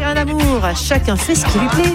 terrain d'amour, chacun fait ce qui lui plaît.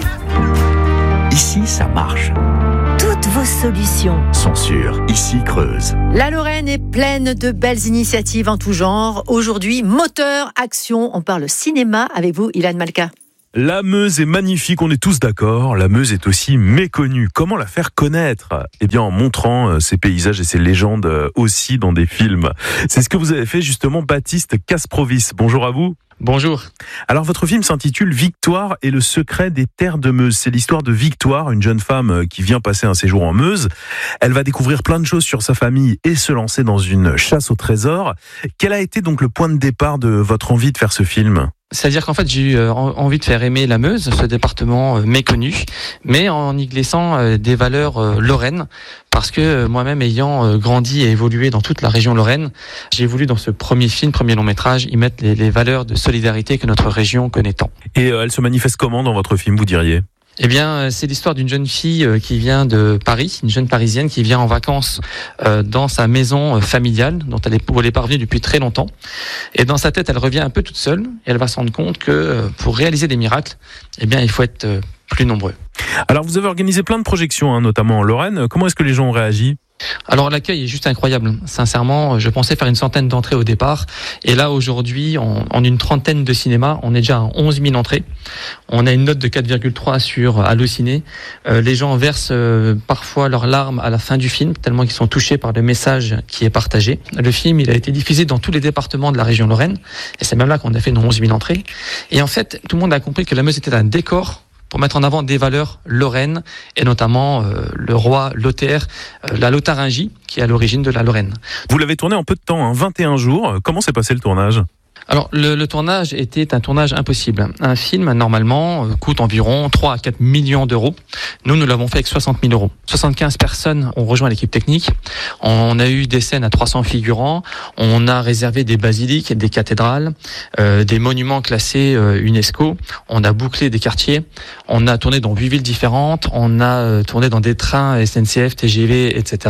Ici, ça marche. Toutes vos solutions Sont sur Ici Creuse. La Lorraine est pleine de belles initiatives en tout genre. Aujourd'hui, moteur, action, on parle cinéma avec vous, Ilan Malka. La Meuse est magnifique, on est tous d'accord. La Meuse est aussi méconnue. Comment la faire connaître ? Eh bien, en montrant ses paysages et ses légendes aussi dans des films. C'est ce que vous avez fait justement, Baptiste Kasprovis. Bonjour à vous. Bonjour. Alors, votre film s'intitule Victoire et le secret des terres de Meuse. C'est l'histoire de Victoire, une jeune femme qui vient passer un séjour en Meuse. Elle va découvrir plein de choses sur sa famille et se lancer dans une chasse au trésor. Quel a été donc le point de départ de votre envie de faire ce film ? C'est-à-dire qu'en fait, j'ai eu envie de faire aimer la Meuse, ce département méconnu, mais en y glissant des valeurs lorraines, parce que moi-même ayant grandi et évolué dans toute la région lorraine, j'ai voulu dans ce premier long métrage, y mettre les valeurs de solidarité que notre région connaît tant. Et elle se manifeste comment dans votre film, vous diriez ? Eh bien, c'est l'histoire d'une jeune fille qui vient de Paris, une jeune Parisienne qui vient en vacances dans sa maison familiale, dont elle est parvenue depuis très longtemps. Et dans sa tête, elle revient un peu toute seule, et elle va se rendre compte que pour réaliser des miracles, eh bien, il faut être plus nombreux. Alors, vous avez organisé plein de projections, notamment en Lorraine. Comment est-ce que les gens ont réagi ? Alors l'accueil est juste incroyable. Sincèrement, je pensais faire une centaine d'entrées au départ. Et là, aujourd'hui, en une trentaine de cinémas, on est déjà à 11 000 entrées. On a une note de 4,3 sur Allociné. Les gens versent parfois leurs larmes à la fin du film, tellement qu'ils sont touchés par le message qui est partagé. Le film, il a été diffusé dans tous les départements de la région Lorraine. Et c'est même là qu'on a fait nos 11 000 entrées. Et en fait, tout le monde a compris que la Meuse était un décor pour mettre en avant des valeurs lorraines, et notamment le roi Lothaire, la Lotharingie, qui est à l'origine de la Lorraine. Vous l'avez tourné en peu de temps, 21 jours. Comment s'est passé le tournage ? Alors, le tournage était un tournage impossible. Un film, normalement, coûte environ 3 à 4 millions d'euros. Nous l'avons fait avec 60 000 euros. 75 personnes ont rejoint l'équipe technique. On a eu des scènes à 300 figurants. On a réservé des basiliques, des cathédrales, des monuments classés UNESCO. On a bouclé des quartiers. On a tourné dans 8 villes différentes. On a tourné dans des trains SNCF, TGV, etc.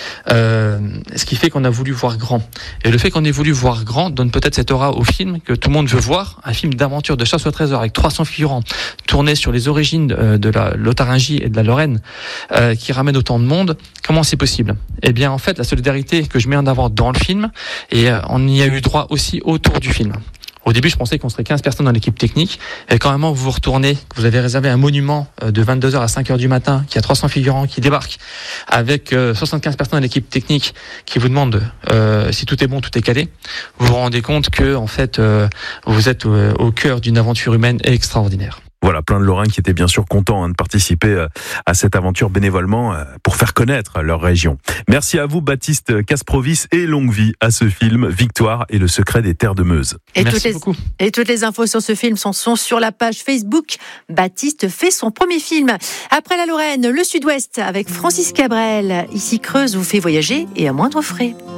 Ce qui fait qu'on a voulu voir grand. Et le fait qu'on ait voulu voir grand donne peut-être cette aura au film que tout le monde veut voir, un film d'aventure de chasse au trésor avec 300 figurants, tourné sur les origines de la Lotharingie et de la Lorraine, qui ramène autant de monde. Comment c'est possible ? Eh bien, en fait, la solidarité que je mets en avant dans le film, et on y a eu droit aussi autour du film. Au début, je pensais qu'on serait 15 personnes dans l'équipe technique. Et quand même, vous vous retournez, que vous avez réservé un monument de 22h à 5h du matin, qui a 300 figurants qui débarquent, avec 75 personnes dans l'équipe technique qui vous demandent si tout est bon, tout est calé, vous vous rendez compte que, en fait, vous êtes au cœur d'une aventure humaine extraordinaire. Voilà, plein de Lorrains qui étaient bien sûr contents de participer à cette aventure bénévolement pour faire connaître leur région. Merci à vous, Baptiste Kasprovis, et longue vie à ce film Victoire et le secret des terres de Meuse. Merci beaucoup. Et toutes les infos sur ce film sont sur la page Facebook. Baptiste fait son premier film. Après la Lorraine, le Sud-Ouest avec Francis Cabrel. Ici Creuse vous fait voyager et à moindre frais.